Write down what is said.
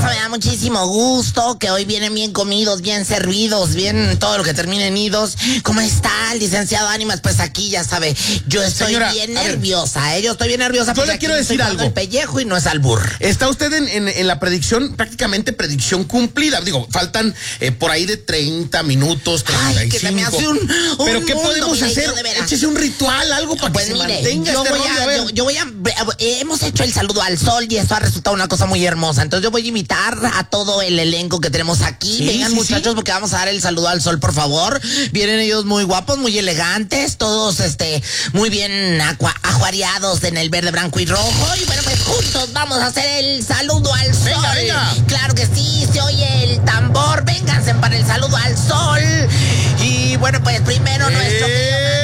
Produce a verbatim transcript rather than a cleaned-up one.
eso me da muchísimo gusto, que hoy vienen bien comidos, bien servidos, bien todo lo que termine en idos. ¿Cómo está el licenciado Ánimas? Pues aquí ya sabe, yo estoy Señora, bien nerviosa, ¿eh? Yo estoy bien nerviosa. Yo le quiero decir algo. El pellejo y no es albur. Está usted en, en, en la predicción, prácticamente predicción cumplida. Digo, faltan eh, por ahí de treinta minutos, treinta y cinco. Ay, que se me hace un, un Pero ¿qué mundo, podemos mire, hacer? yo de veras. Échese un ritual, algo para Pues que se mire, mantenga yo este voy rollo. a, A ver. yo, yo voy a, eh, hemos hecho el saludo al sol y esto ha resultado una cosa muy hermosa. Entonces yo voy a invitar a todo el elenco que tenemos aquí. Sí, Vengan sí, muchachos, sí. porque vamos a dar el saludo al sol, por favor. Vienen ellos muy guapos, muy elegantes, todos este muy bien acua, ajuareados en el verde, blanco y rojo. Y bueno, pues juntos vamos a hacer el saludo al sol. Venga, venga. Claro que sí, se oye el tambor. Vénganse para el saludo al sol. Y bueno, pues primero Eh. nuestro